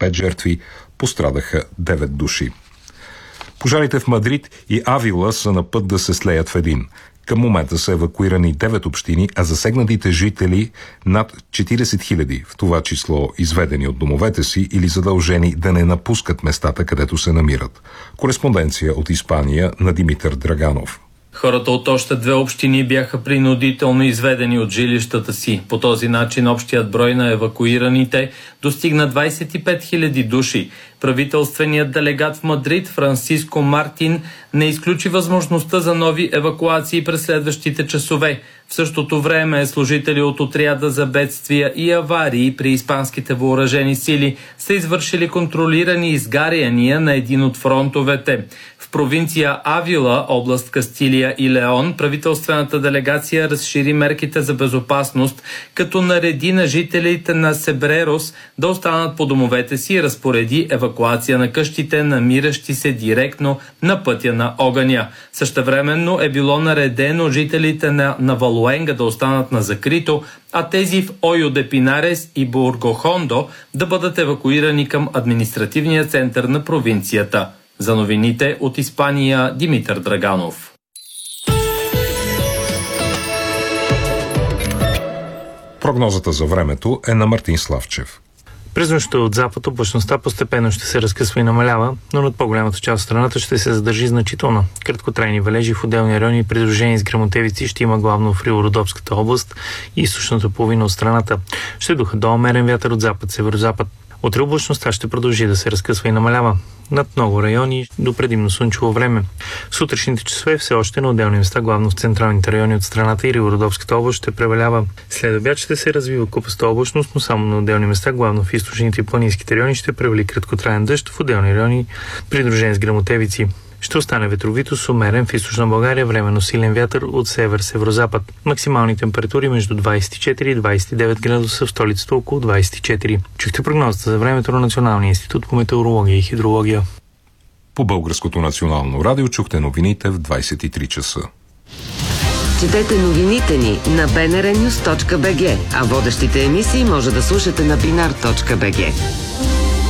5 жертви, пострадаха 9 души. Пожарите в Мадрид и Авила са на път да се слеят в един. Към момента са евакуирани 9 общини, а засегнатите жители над 40 000, в това число изведени от домовете си или задължени да не напускат местата, където се намират. Кореспонденция от Испания на Димитър Драганов. Хората от още 2 общини бяха принудително изведени от жилищата си. По този начин общият брой на евакуираните достигна 25 000 души. Правителственият делегат в Мадрид Франсиско Мартин не изключи възможността за нови евакуации през следващите часове. В същото време служители от отряда за бедствия и аварии при испанските въоръжени сили са извършили контролирани изгаряния на един от фронтовете. В провинция Авила, област Кастилия и Леон, правителствената делегация разшири мерките за безопасност, като нареди на жителите на Себрерос да останат по домовете си и разпореди евакуация на къщите, намиращи се директно на пътя на огъня. Същевременно е било наредено жителите на Навалуенга да останат на закрито, а тези в Ойо де Пинарес и Бургохондо да бъдат евакуирани към административния център на провинцията. За новините от Испания, Димитър Драганов. Прогнозата за времето е на Мартин Славчев. През нощта от запад облачността постепенно ще се разкъсва и намалява, но над по-голямата част от страната ще се задържи значително. Краткотрайни валежи в отделни райони, придружени с гръмотевици, ще има главно в Риородопската област и източната половина от страната. Ще духа до умерен вятър от запад-северозапад. Утре облачността ще продължи да се разкъсва и намалява. Над много райони до предимно слънчево време. В сутрешните часове все още на отделни места, главно в централните райони от страната и Риородопската област ще превалява. След обяд ще се развива купаста облачност, но само на отделни места, главно в източните и планинските райони, ще превали краткотраен дъжд, в отделни райони придружен с гръмотевици. Ще остане ветровито с умерен в източна България, временно силен вятър от север-северозапад. Максимални температури между 24 и 29 градуса, в столицата около 24. Чухте прогнозата за времето на Националния институт по метеорология и хидрология. По Българското национално радио чухте новините в 23 часа. Четете новините ни на bnrnews.bg, а водещите емисии може да слушате на binar.bg.